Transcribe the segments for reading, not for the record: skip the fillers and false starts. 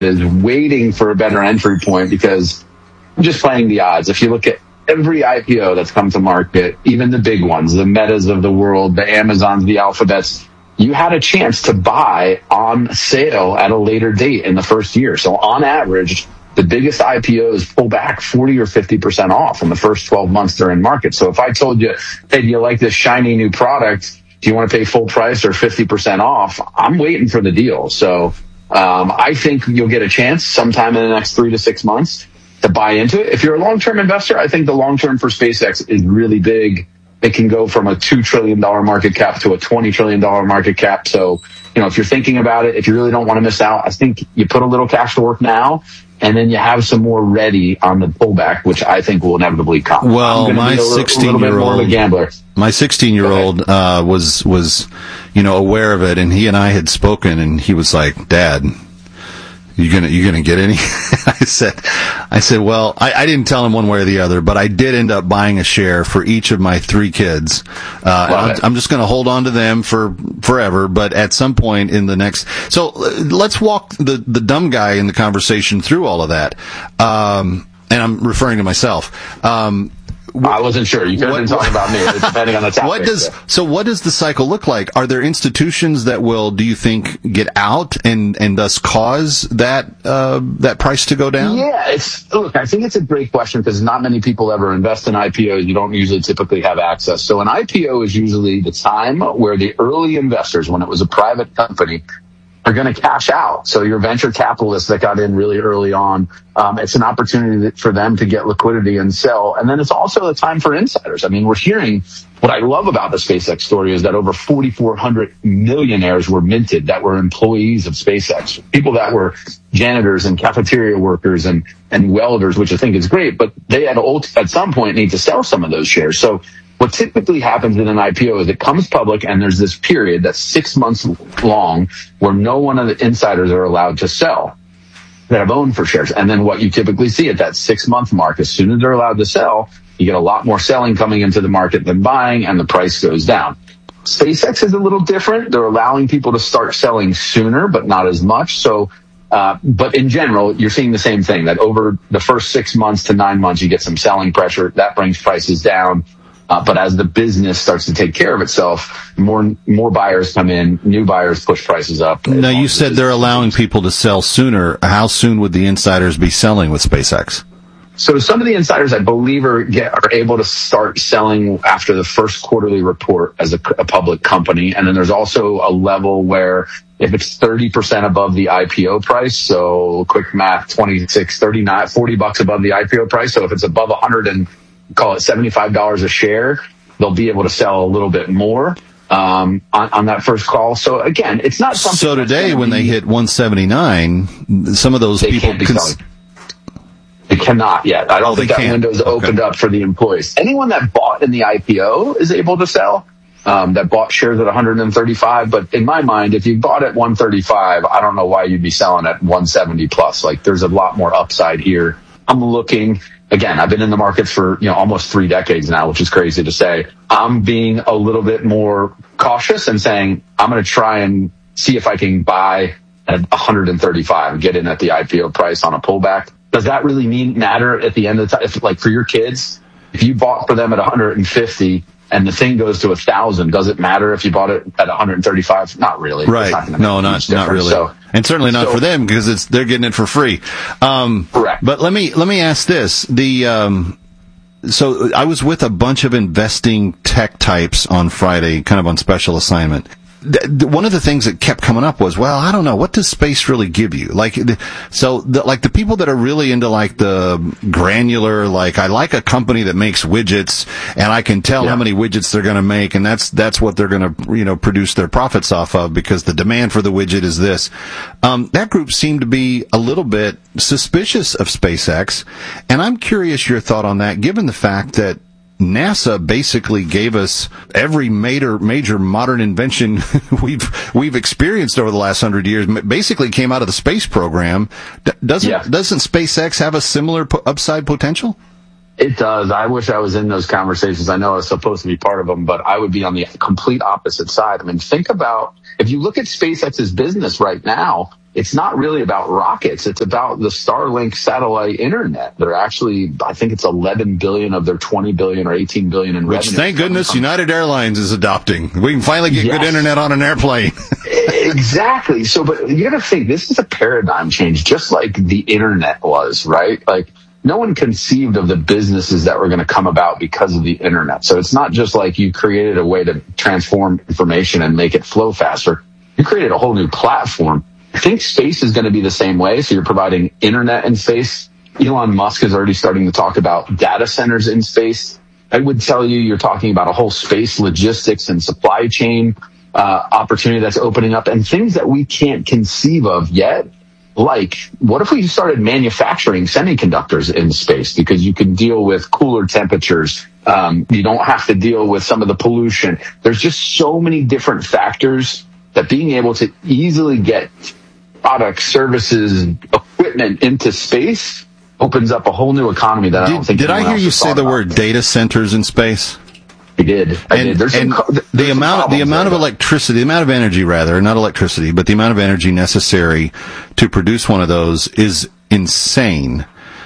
is waiting for a better entry point because I'm just playing the odds. If you look at every IPO that's come to market, even the big ones, the Metas of the world, the Amazons, the Alphabets, you had a chance to buy on sale at a later date in the first year. So on average, the biggest IPOs pull back 40 or 50% off in the first 12 months they're in market. So if I told you, hey, do you like this shiny new product? Do you want to pay full price or 50% off? I'm waiting for the deal. So I think you'll get a chance sometime in the next 3 to 6 months to buy into it. If you're a long-term investor, I think the long-term for SpaceX is really big. It can go from a $2 trillion market cap to a $20 trillion market cap. So, if you're thinking about it, if you really don't want to miss out, I think you put a little cash to work now, and then you have some more ready on the pullback, which I think will inevitably come. Well, my 16-year-old was aware of it, and he and I had spoken, and he was like, "Dad, you gonna get any?" I said, well, I didn't tell him one way or the other, but I did end up buying a share for each of my 3 kids. I'm just going to hold on to them for forever, but at some point in the next, so let's walk the dumb guy in the conversation through all of that. And I'm referring to myself. I wasn't sure. You could have been talking about me, depending on the topic. What does the cycle look like? Are there institutions that will, do you think, get out and thus cause that price to go down? Yeah, look, I think it's a great question because not many people ever invest in IPOs. You don't usually typically have access. So an IPO is usually the time where the early investors, when it was a private company, are going to cash out. So your venture capitalists that got in really early on, it's an opportunity for them to get liquidity and sell. And then it's also a time for insiders. I mean, we're hearing, what I love about the SpaceX story is that over 4,400 millionaires were minted that were employees of SpaceX, people that were janitors and cafeteria workers and welders, which I think is great, but they at some point need to sell some of those shares. So what typically happens in an IPO is it comes public and there's this period that's 6 months long where no one of the insiders are allowed to sell that have owned for shares. And then what you typically see at that 6 month mark, as soon as they're allowed to sell, you get a lot more selling coming into the market than buying, and the price goes down. SpaceX is a little different. They're allowing people to start selling sooner, but not as much. So, but in general, you're seeing the same thing, that over the first 6 months to 9 months, you get some selling pressure. That brings prices down. But as the business starts to take care of itself, more buyers come in, new buyers push prices up. Now, you said they're allowing people to sell sooner. How soon would the insiders be selling with SpaceX? So some of the insiders, I believe, are able to start selling after the first quarterly report as a public company. And then there's also a level where if it's 30% above the IPO price, so quick math, 26, 39, $40 above the IPO price. So if it's above 100 and call it $75 a share, they'll be able to sell a little bit more on that first call. So again, it's not something. So today, when they hit 179, some of those people They cannot yet. I don't think that window's opened up for the employees. Anyone that bought in the IPO is able to sell. That bought shares at 135, but in my mind, if you bought at 135, I don't know why you'd be selling at 170 plus. Like, there's a lot more upside here. I'm looking. Again, I've been in the markets for almost 3 decades now, which is crazy to say. I'm being a little bit more cautious and saying I'm going to try and see if I can buy at 135 and get in at the IPO price on a pullback. Does that really matter at the end of the time? If, like, for your kids, if you bought for them at 150 and the thing goes to 1,000, does it matter if you bought it at 135? Not really. Right. Not really. So, and certainly not for them because they're getting it for free. Correct. But let me ask this: so I was with a bunch of investing tech types on Friday, kind of on special assignment. One of the things that kept coming up was, well, I don't know, what does space really give you? Like, the people that are really into like the granular, like, I like a company that makes widgets and I can tell how many widgets they're going to make, and that's what they're going to, produce their profits off of because the demand for the widget is this. That group seemed to be a little bit suspicious of SpaceX, and I'm curious your thought on that, given the fact that NASA basically gave us every major modern invention we've experienced over the last 100 years. Basically came out of the space program. Doesn't SpaceX have a similar upside potential? It does. I wish I was in those conversations. I know I was supposed to be part of them, but I would be on the complete opposite side. I mean, think about, if you look at SpaceX's business right now, it's not really about rockets. It's about the Starlink satellite internet. They're actually, I think it's 11 billion of their 20 billion or 18 billion in revenue. Which, thank goodness, United Airlines is adopting. We can finally get good internet on an airplane. Exactly. So, but you got to think, this is a paradigm change, just like the internet was, right? Like, no one conceived of the businesses that were going to come about because of the internet. So it's not just like you created a way to transform information and make it flow faster. You created a whole new platform. I think space is going to be the same way. So you're providing internet in space. Elon Musk is already starting to talk about data centers in space. I would tell you, you're talking about a whole space logistics and supply chain opportunity that's opening up, and things that we can't conceive of yet. Like, what if we started manufacturing semiconductors in space? Because you can deal with cooler temperatures. You don't have to deal with some of the pollution. There's just so many different factors that being able to easily get products, services, equipment into space opens up a whole new economy that I don't think. Did I hear you say the word data centers in space? I did. There's the amount of electricity, the amount of energy, rather, not electricity, but the amount of energy necessary to produce one of those is insane.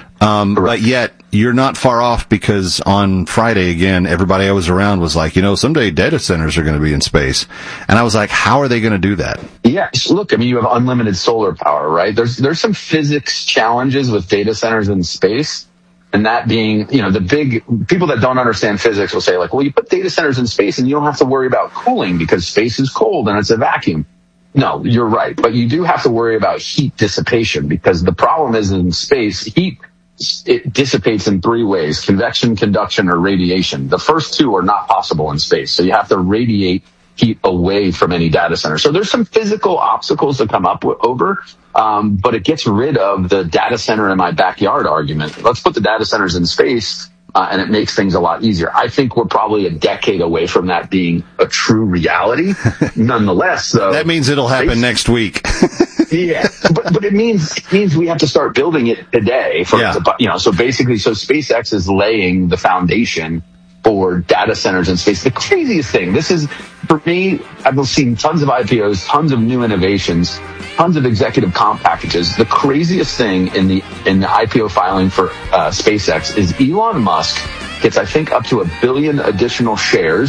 But yet you're not far off, because on Friday, again, everybody I was around was like, someday data centers are going to be in space. And I was like, how are they going to do that? Yeah. Look, I mean, you have unlimited solar power, right? There's some physics challenges with data centers in space. And that being, the big people that don't understand physics will say, like, well, you put data centers in space and you don't have to worry about cooling because space is cold and it's a vacuum. No, you're right. But you do have to worry about heat dissipation, because the problem is in space, heat, it dissipates in three ways: convection, conduction, or radiation. The first two are not possible in space. So you have to radiate heat away from any data center. So there's some physical obstacles to come up over, but it gets rid of the data center in my backyard argument. Let's put the data centers in space, and it makes things a lot easier. I think we're probably a decade away from that being a true reality. Nonetheless, though, that means it'll happen next week. Yeah, but it means we have to start building it today. So basically, SpaceX is laying the foundation for data centers in space. The craziest thing, this is, for me, I've seen tons of IPOs, tons of new innovations, tons of executive comp packages. The craziest thing in the IPO filing for SpaceX is Elon Musk gets, I think, up to 1 billion additional shares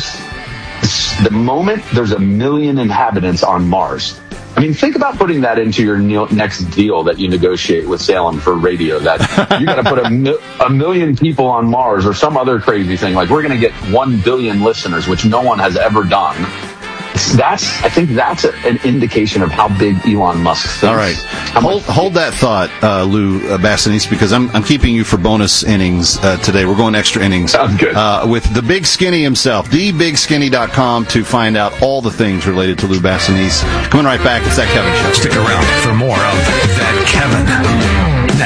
the moment there's 1 million inhabitants on Mars. I mean, think about putting that into your next deal that you negotiate with Salem for radio, that you got to put 1 million people on Mars or some other crazy thing. Like, we're going to get 1 billion listeners, which no one has ever done. I think that's an indication of how big Elon Musk thinks. All right. Hold that thought, Lou Bassanese, because I'm keeping you for bonus innings today. We're going extra innings. Sounds good. With the Big Skinny himself, thebigskinny.com, to find out all the things related to Lou Bassanese. Coming right back. It's That Kevin Show. Stick around for more of That Kevin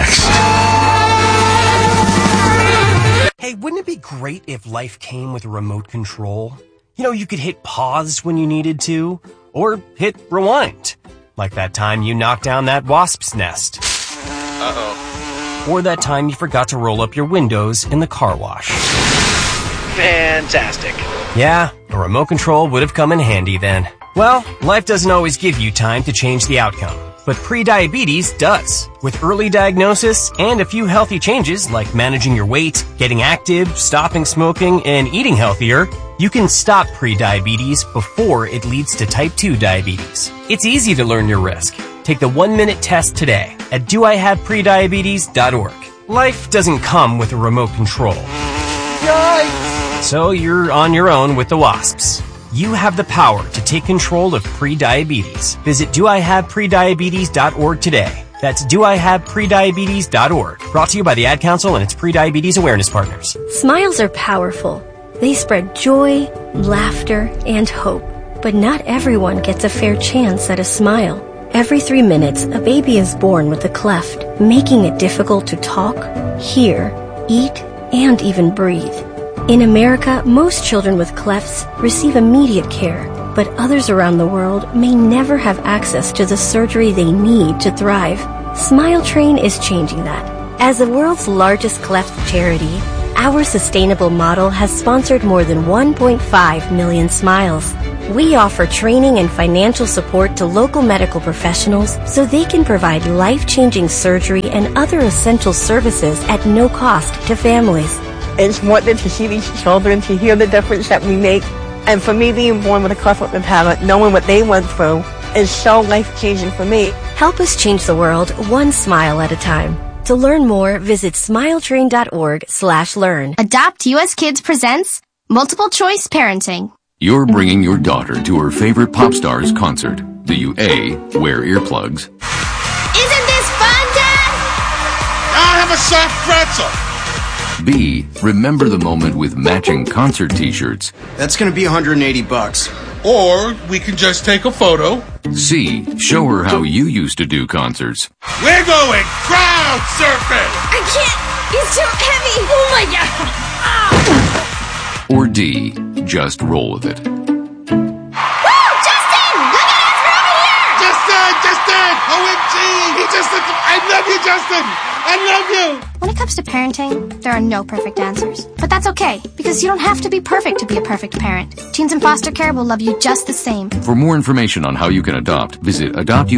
next. Hey, wouldn't it be great if life came with a remote control? You could hit pause when you needed to, or hit rewind. Like that time you knocked down that wasp's nest. Uh-oh. Or that time you forgot to roll up your windows in the car wash. Fantastic. Yeah, a remote control would have come in handy then. Well, life doesn't always give you time to change the outcome, but prediabetes does. With early diagnosis and a few healthy changes like managing your weight, getting active, stopping smoking, and eating healthier, you can stop prediabetes before it leads to type 2 diabetes. It's easy to learn your risk. Take the 1-minute test today at doihaveprediabetes.org. Life doesn't come with a remote control. Yikes! So you're on your own with the wasps. You have the power to take control of prediabetes. Visit doihaveprediabetes.org today. That's doihaveprediabetes.org. Brought to you by the Ad Council and its Prediabetes Awareness Partners. Smiles are powerful. They spread joy, laughter, and hope. But not everyone gets a fair chance at a smile. Every 3 minutes, a baby is born with a cleft, making it difficult to talk, hear, eat, and even breathe. In America, most children with clefts receive immediate care, but others around the world may never have access to the surgery they need to thrive. Smile Train is changing that. As the world's largest cleft charity, our sustainable model has sponsored more than 1.5 million smiles. We offer training and financial support to local medical professionals so they can provide life-changing surgery and other essential services at no cost to families. It's wonderful to see these children, to hear the difference that we make. And for me, being born with a cleft lip and palate, knowing what they went through is so life-changing for me. Help us change the world one smile at a time. To learn more, visit smiletrain.org/learn. Adopt US Kids presents Multiple Choice Parenting. You're bringing your daughter to her favorite pop star's concert. Do you A, wear earplugs? Isn't this fun, Dad? I'll have a soft pretzel. B, remember the moment with matching concert t-shirts? That's gonna be $180. Or we can just take a photo. C, show her how you used to do concerts. We're going crowd surfing. I can't. It's too heavy. Oh my God. Ah. Or D, just roll with it. Woo! Justin! Look at us! We're over here! Justin! OMG! I love you, Justin! I love you! When it comes to parenting, there are no perfect answers. But that's okay, because you don't have to be perfect to be a perfect parent. Teens in foster care will love you just the same. For more information on how you can adopt, visit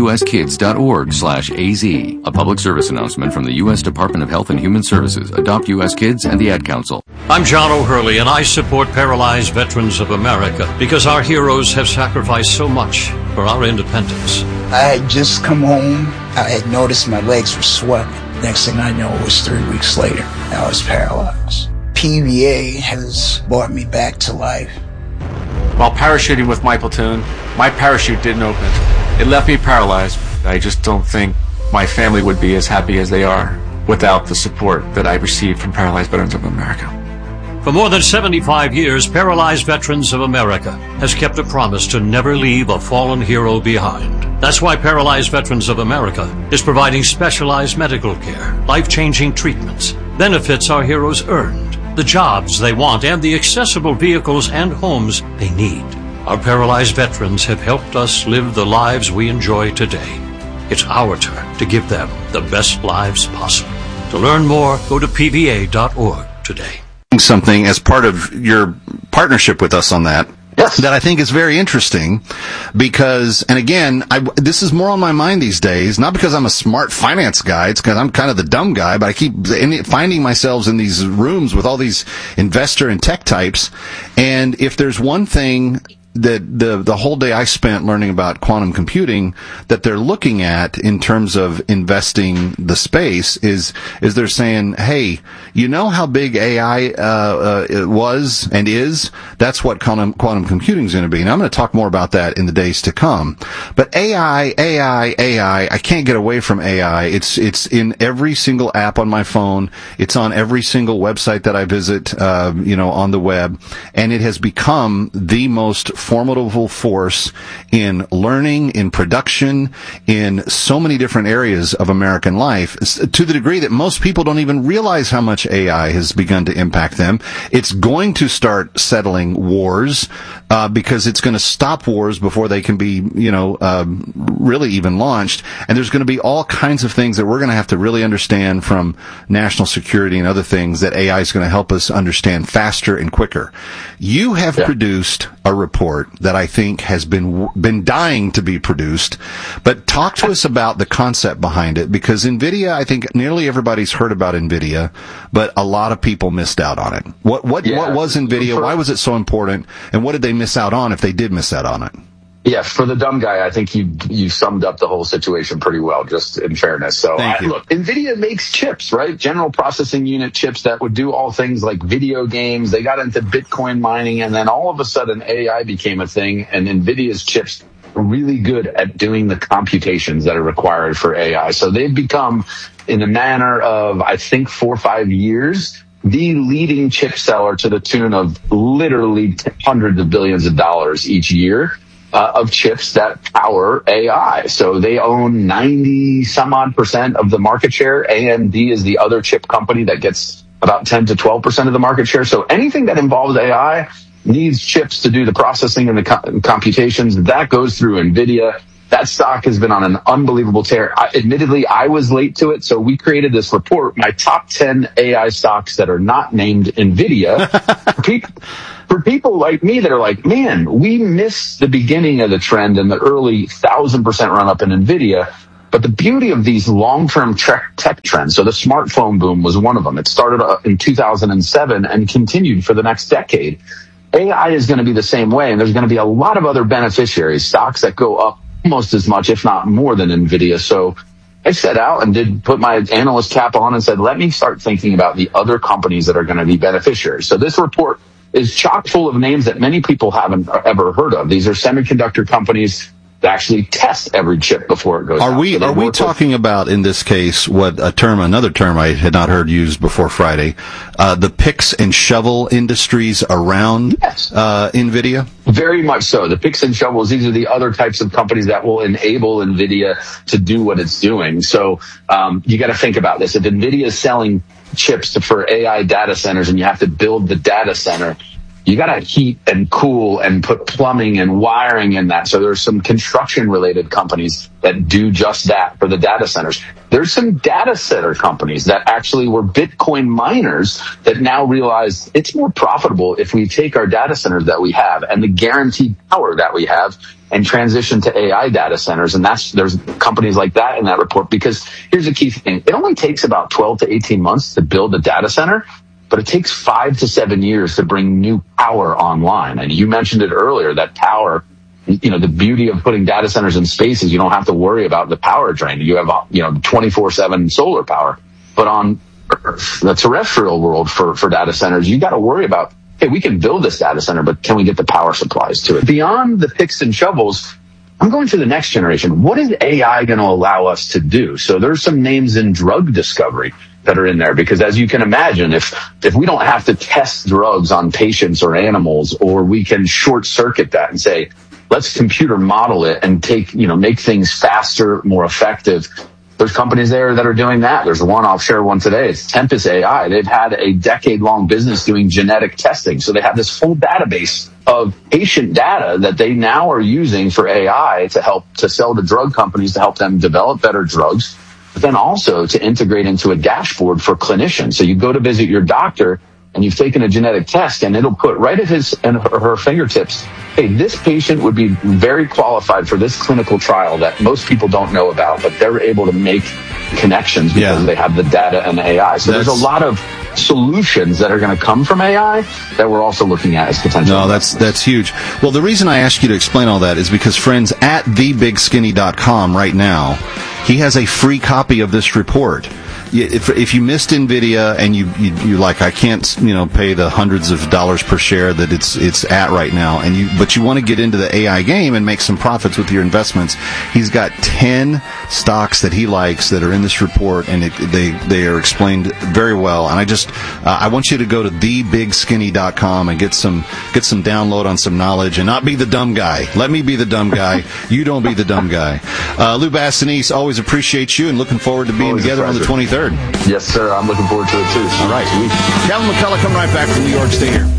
adoptuskids.org/AZ. A public service announcement from the U.S. Department of Health and Human Services, Adopt U.S. Kids, and the Ad Council. I'm John O'Hurley, and I support Paralyzed Veterans of America because our heroes have sacrificed so much for our independence. I had just come home. I had noticed my legs were swelling. Next thing I know, it was 3 weeks later. I was paralyzed. PVA has brought me back to life. While parachuting with my platoon, my parachute didn't open. It left me paralyzed. I just don't think my family would be as happy as they are without the support that I received from Paralyzed Veterans of America. For more than 75 years, Paralyzed Veterans of America has kept a promise to never leave a fallen hero behind. That's why Paralyzed Veterans of America is providing specialized medical care, life-changing treatments, benefits our heroes earned, the jobs they want, and the accessible vehicles and homes they need. Our paralyzed veterans have helped us live the lives we enjoy today. It's our turn to give them the best lives possible. To learn more, go to pva.org today. Something as part of your partnership with us on that. Yes. That I think is very interesting because, and again, this is more on my mind these days, not because I'm a smart finance guy, it's because I'm kind of the dumb guy, but I keep finding myself in these rooms with all these investor and tech types, and if there's one thing that the whole day I spent learning about quantum computing that they're looking at in terms of investing the space is they're saying, hey, you know how big AI it was and is? That's what quantum computing is going to be. And I'm going to talk more about that in the days to come. But AI, I can't get away from AI. It's in every single app on my phone. It's on every single website that I visit, on the web. And it has become the most formidable force in learning, in production, in so many different areas of American life, to the degree that most people don't even realize how much AI has begun to impact them. It's going to start settling wars, because it's going to stop wars before they can be, really even launched. And there's going to be all kinds of things that we're going to have to really understand from national security and other things that AI is going to help us understand faster and quicker. You have produced a report that I think has been dying to be produced, but talk to us about the concept behind it, because NVIDIA, I think nearly everybody's heard about NVIDIA, but a lot of people missed out on it. What was NVIDIA? Why was it so important? And what did they miss out on if they did miss out on it? Yeah, for the dumb guy, I think you summed up the whole situation pretty well, just in fairness. So, look, NVIDIA makes chips, right? General processing unit chips that would do all things like video games. They got into Bitcoin mining, and then all of a sudden AI became a thing, and NVIDIA's chips are really good at doing the computations that are required for AI. So they've become, in a manner of, I think, 4 or 5 years, the leading chip seller to the tune of literally hundreds of billions of dollars each year. Of chips that power AI. So they own 90% of the market share. AMD is the other chip company that gets about 10 to 12% of the market share. So anything that involves AI needs chips to do the processing and the computations. That goes through NVIDIA. That stock has been on an unbelievable tear. Admittedly, I was late to it, so we created this report, my top 10 AI stocks that are not named NVIDIA. For people like me that are like, man, we missed the beginning of the trend and the early 1,000% run up in NVIDIA. But the beauty of these long-term tech trends, so the smartphone boom was one of them. It started in 2007 and continued for the next decade. AI is going to be the same way, and there's going to be a lot of other beneficiaries, stocks that go up almost as much, if not more, than NVIDIA. So I set out and did put my analyst cap on and said, let me start thinking about the other companies that are going to be beneficiaries. So this report is chock full of names that many people haven't ever heard of. These are semiconductor companies that actually test every chip before it goes out. Are we talking about, in this case, another term I had not heard used before Friday, the picks and shovel industries around NVIDIA? Very much so. The picks and shovels, these are the other types of companies that will enable NVIDIA to do what it's doing. So you got to think about this. If NVIDIA is selling chips for AI data centers and you have to build the data center, you got to heat and cool and put plumbing and wiring in that. So there's some construction related companies that do just that for the data centers. There's some data center companies that actually were Bitcoin miners that now realize it's more profitable if we take our data centers that we have and the guaranteed power that we have and transition to AI data centers. And there's companies like that in that report, because here's the key thing. It only takes about 12 to 18 months to build a data center, but it takes 5 to 7 years to bring new power online. And you mentioned it earlier, that power, the beauty of putting data centers in space is you don't have to worry about the power drain. You have, 24/7 solar power. But on the terrestrial world for data centers, you got to worry about, hey, we can build this data center, but can we get the power supplies to it? Beyond the picks and shovels, I'm going to the next generation. What is AI going to allow us to do? So there's some names in drug discovery that are in there, because as you can imagine, if we don't have to test drugs on patients or animals, or we can short circuit that and say, let's computer model it and make things faster, more effective. There's companies there that are doing that. There's one, I'll share one today. It's Tempus AI. They've had a decade-long business doing genetic testing. So they have this full database of patient data that they now are using for AI to sell to drug companies to help them develop better drugs, but then also to integrate into a dashboard for clinicians. So you go to visit your doctor and you've taken a genetic test, and it'll put right at his and her fingertips, hey, this patient would be very qualified for this clinical trial that most people don't know about, but they're able to make connections because they have the data and the AI. So there's a lot of solutions that are going to come from AI that we're also looking at as potential. No, that's huge. Well, the reason I asked you to explain all that is because, friends, at thebigskinny.com right now, he has a free copy of this report. If you missed NVIDIA and you like, I can't pay the hundreds of dollars per share that it's at right now, but you want to get into the AI game and make some profits with your investments, he's got 10 stocks that he likes that are in this report, and they are explained very well. And I want you to go to thebigskinny.com and get some download on some knowledge and not be the dumb guy. Let me be the dumb guy. You don't be the dumb guy. Lou Bastanese, always appreciate you and looking forward to being together on the 23rd. Yes, sir. I'm looking forward to it, too. All right. Kevin McCullough coming right back from New York. Stay here.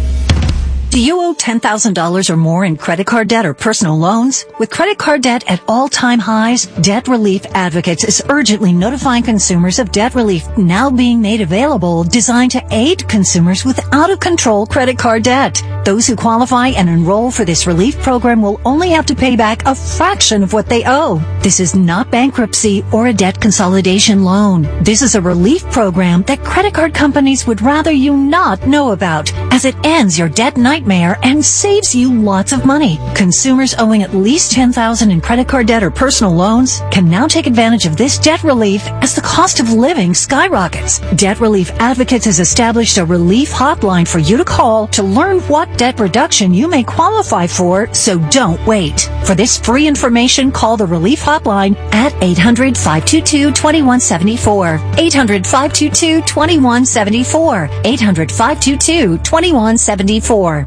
Do you owe $10,000 or more in credit card debt or personal loans? With credit card debt at all-time highs, Debt Relief Advocates is urgently notifying consumers of debt relief now being made available, designed to aid consumers with out-of-control credit card debt. Those who qualify and enroll for this relief program will only have to pay back a fraction of what they owe. This is not bankruptcy or a debt consolidation loan. This is a relief program that credit card companies would rather you not know about, as it ends your debt nightmare and saves you lots of money. Consumers owing at least $10,000 in credit card debt or personal loans can now take advantage of this debt relief as the cost of living skyrockets. Debt Relief Advocates has established a relief hotline for you to call to learn what debt reduction you may qualify for, so don't wait. For this free information, call the Relief Hotline at 800-522-2174. 800-522-2174. 800-522-2174.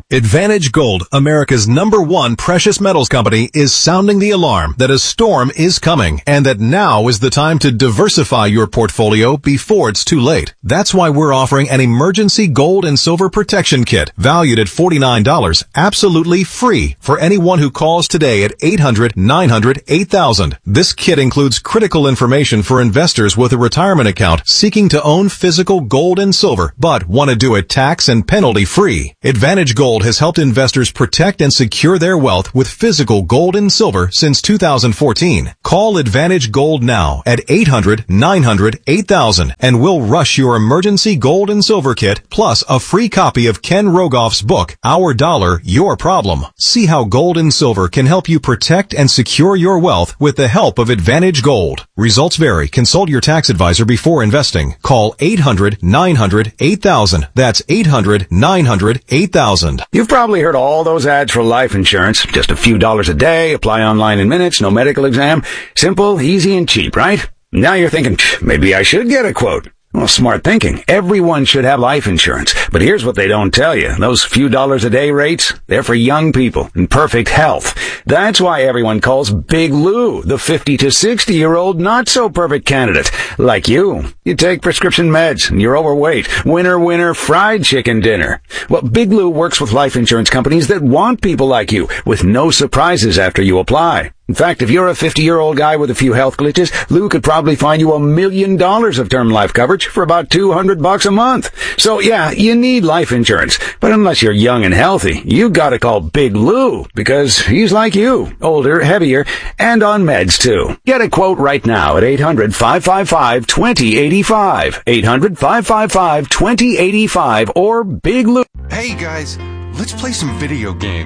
Advantage Gold, America's #1 precious metals company, is sounding the alarm that a storm is coming and that now is the time to diversify your portfolio before it's too late. That's why we're offering an emergency gold and silver protection kit valued at $49, absolutely free for anyone who calls today at 800-900-8000. This kit includes critical information for investors with a retirement account seeking to own physical gold and silver, but want to do it tax and penalty free. Advantage Gold has helped investors protect and secure their wealth with physical gold and silver since 2014. Call Advantage Gold now at 800-900-8000 and we'll rush your emergency gold and silver kit plus a free copy of Ken Rogoff's book, Our Dollar, Your Problem. See how gold and silver can help you protect and secure your wealth with the help of Advantage Gold. Results vary. Consult your tax advisor before investing. Call 800-900-8000. That's 800-900-8000. You've probably heard all those ads for life insurance. Just a few dollars a day, apply online in minutes, no medical exam. Simple, easy, and cheap, right? Now you're thinking, maybe I should get a quote. Well, smart thinking. Everyone should have life insurance. But here's what they don't tell you. Those few dollars a day rates, they're for young people in perfect health. That's why everyone calls Big Lou the 50 to 60-year-old not-so-perfect candidate. Like you. You take prescription meds and you're overweight. Winner, fried chicken dinner. Well, Big Lou works with life insurance companies that want people like you with no surprises after you apply. In fact, if you're a 50-year-old guy with a few health glitches, Lou could probably find you $1 million of term life coverage for about $200 a month. So yeah, you need life insurance. But unless you're young and healthy, you gotta call Big Lou because he's like you, older, heavier, and on meds too. Get a quote right now at 800-555-2085. 800-555-2085 or Big Lou. Hey guys, let's play some video games.